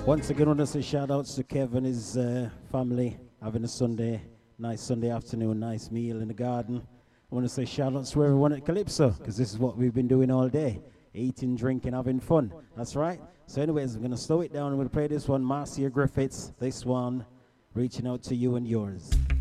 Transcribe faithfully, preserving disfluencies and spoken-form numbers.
Once again, I want to say shout outs to Kevin and his uh, family having a Sunday, nice Sunday afternoon, nice meal in the garden. I want to say shout outs to everyone at Calypso, because this is what we've been doing all day, eating, drinking, having fun. That's right. So anyways, I'm going to slow it down. I'm going to play this one, Marcia Griffiths, this one, reaching out to you and yours.